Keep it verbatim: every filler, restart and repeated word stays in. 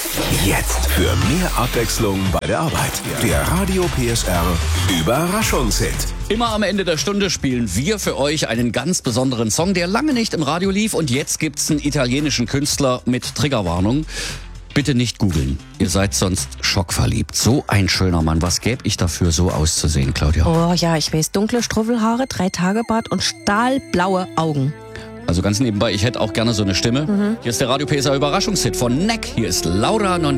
Jetzt für mehr Abwechslung bei der Arbeit. Der Radio P S R Überraschungshit. Immer am Ende der Stunde spielen wir für euch einen ganz besonderen Song, der lange nicht im Radio lief. Und jetzt gibt's einen italienischen Künstler mit Triggerwarnung. Bitte nicht googeln. Ihr seid sonst schockverliebt. So ein schöner Mann. Was gäbe ich dafür, so auszusehen, Claudia? Oh ja, ich weiß. Dunkle Struffelhaare, drei Tage Bart und stahlblaue Augen. Also ganz nebenbei, ich hätte auch gerne so eine Stimme. Mhm. Hier ist der Radio P S R Überraschungshit von Neck. Hier ist Laura Non